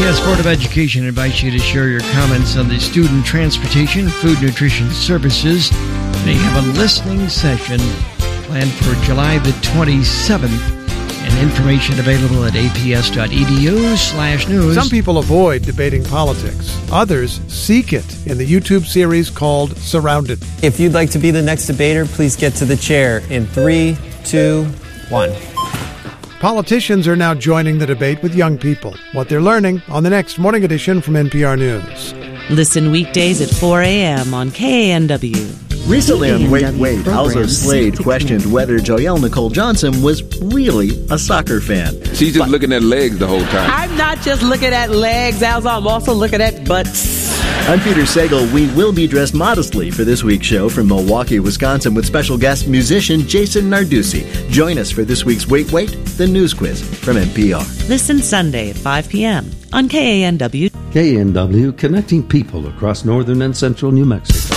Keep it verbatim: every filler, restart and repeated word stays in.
S Board of Education invites you to share your comments on the Student Transportation Food Nutrition Services. They have a listening session planned for July the twenty-seventh. And information available at aps.edu slash news. Some people avoid debating politics. Others seek it in the YouTube series called Surrounded. If you'd like to be the next debater, please get to the chair in three, two, one. Politicians are now joining the debate with young people. What they're learning on the next Morning Edition from N P R News. Listen weekdays at four a.m. on K A N W. Recently on Wait, Wait, Alzo Slade questioned whether Joelle Nicole Johnson was really a soccer fan. She's just but, looking at legs the whole time. I'm not just looking at legs, Alzo. I'm also looking at butts. I'm Peter Sagal. We will be dressed modestly for this week's show from Milwaukee, Wisconsin, with special guest musician Jason Narducci. Join us for this week's Wait, Wait, the news quiz from N P R. Listen Sunday at five p.m. on K A N W. K A N W, connecting people across northern and central New Mexico.